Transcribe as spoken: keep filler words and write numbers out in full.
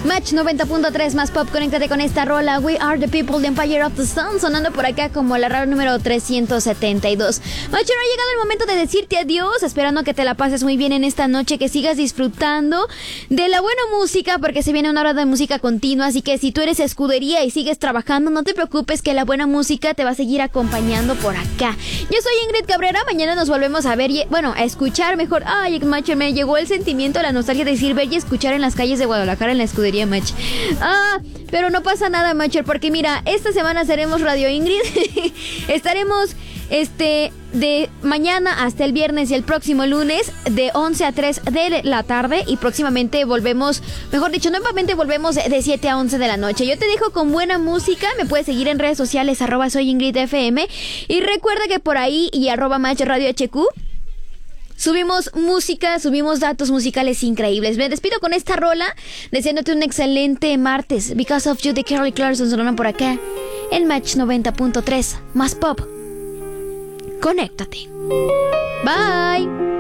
Match noventa punto tres más pop, conéctate con esta rola. We are the people, the Empire of the Sun, sonando por acá como la radio número trescientos setenta y dos. Macho, no ha llegado el momento de decirte adiós, esperando que te la pases muy bien en esta noche, que sigas disfrutando de la buena música, porque se viene una hora de música continua, así que si tú eres escudería y sigues trabajando, no te preocupes, que la buena música te va a seguir acompañando por acá. Yo soy Ingrid Cabrera, mañana nos volvemos a ver y, bueno, a escuchar mejor. Ay, Macho, me llegó el sentimiento, la nostalgia de decir ver y escuchar en las calles de Guadalajara en la escudería, Macho. Ah, pero no pasa nada, Macho, porque mira, esta semana seremos Radio Ingrid. Estaremos, este, de mañana hasta el viernes y el próximo lunes de once a tres de la tarde, y próximamente volvemos, mejor dicho, nuevamente volvemos de siete a once de la noche. Yo te dejo con buena música, me puedes seguir en redes sociales, arroba soy Ingrid F M, y recuerda que por ahí y arroba Match Radio H Q subimos música, subimos datos musicales increíbles. Me despido con esta rola, deseándote un excelente martes. Because of You de Kelly Clarkson sonando por acá en Match noventa punto tres más pop. Conéctate. Bye.